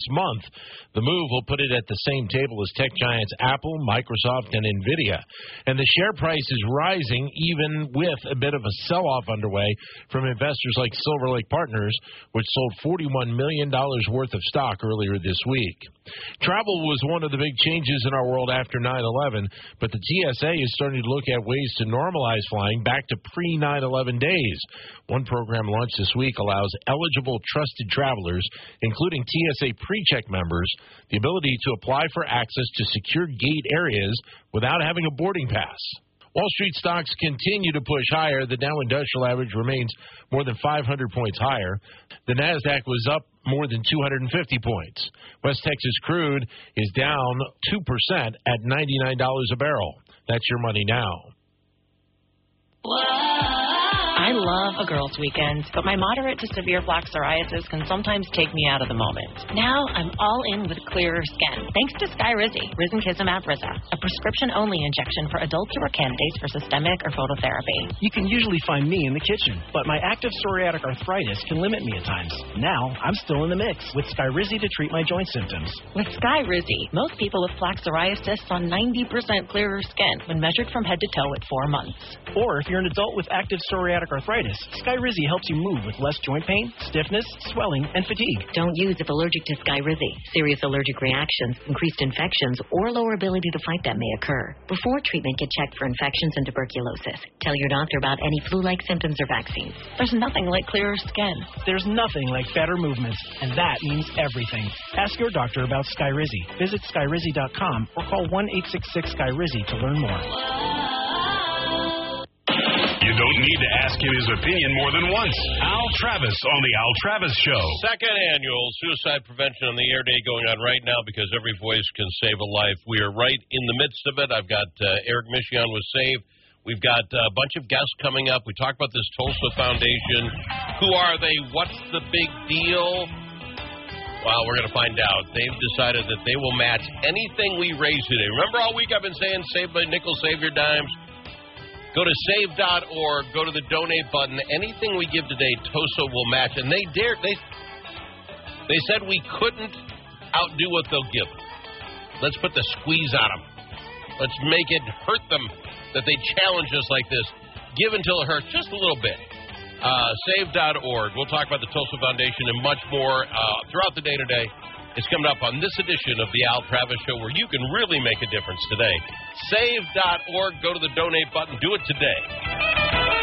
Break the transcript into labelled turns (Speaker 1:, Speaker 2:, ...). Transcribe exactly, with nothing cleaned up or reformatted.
Speaker 1: month. The move will put it at the same table as tech giants Apple, Microsoft, and NVIDIA. And the share price is rising even with a bit of a sell-off underway from investors like Silver Lake Partners, which sold forty-one million dollars worth of stock earlier this week. Travel was one of the big changes in our world after nine eleven, but the T S A is starting to look at ways to normalize flying back to pre nine eleven days. One program launched this week allows eligible trusted travelers, including T S A PreCheck members, the ability to apply for access to secure gate areas without having a boarding pass. Wall Street stocks continue to push higher. The Dow Industrial Average remains more than five hundred points higher. The NASDAQ was up more than two hundred fifty points. West Texas crude is down two percent at ninety-nine dollars a barrel. That's your money now.
Speaker 2: I love a girls' weekend, but my moderate to severe plaque psoriasis can sometimes take me out of the moment. Now I'm all in with clearer skin, thanks to Skyrizi, risankizumab Riza, a prescription-only injection for adults who are candidates for systemic or phototherapy.
Speaker 3: You can usually find me in the kitchen, but my active psoriatic arthritis can limit me at times. Now I'm still in the mix with Skyrizi to treat my joint symptoms.
Speaker 2: With Skyrizi, most people with plaque psoriasis saw ninety percent clearer skin when measured from head to toe at four months.
Speaker 3: Or if you're an adult with active psoriatic arthritis, Skyrizi helps you move with less joint pain, stiffness, swelling, and fatigue.
Speaker 4: Don't use if allergic to Skyrizi. Serious allergic reactions, increased infections, or lower ability to fight them may occur. Before treatment, get checked for infections and tuberculosis. Tell your doctor about any flu-like symptoms or vaccines.
Speaker 2: There's nothing like clearer skin.
Speaker 3: There's nothing like better movements, and that means everything. Ask your doctor about Skyrizi. Visit Skyrizi dot com or call one eight six six Skyrizi to learn more.
Speaker 5: You don't need to ask him his opinion more than once. Al Travis on the Al Travis Show.
Speaker 6: Second annual Suicide Prevention on the Air Day going on right now because every voice can save a life. We are right in the midst of it. I've got uh, Eric Michion with SAVE. We've got a bunch of guests coming up. We talk about this Tulsa Foundation. Who are they? What's the big deal? Well, we're going to find out. They've decided that they will match anything we raise today. Remember all week I've been saying save my nickel, save your dimes? Go to save dot org, go to the donate button. Anything we give today, TOSA will match. And they dared, they, they said we couldn't outdo what they'll give. Let's put the squeeze on them. Let's make it hurt them that they challenge us like this. Give until it hurts just a little bit. Uh, save dot org. We'll talk about the Tulsa Foundation and much more uh, throughout the day today. It's coming up on this edition of the Al Travis Show where you can really make a difference today. save dot org. Go to the donate button. Do it today.